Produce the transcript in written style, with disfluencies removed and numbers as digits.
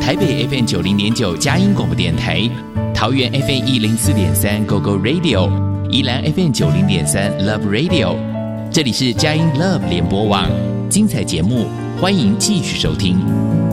台北 FM90.9 佳音广播电台，桃园 FM104.3 GO GO Radio， 宜兰 FM90.3 Love Radio。这里是佳音 Love 联播网，精彩节目，欢迎继续收听。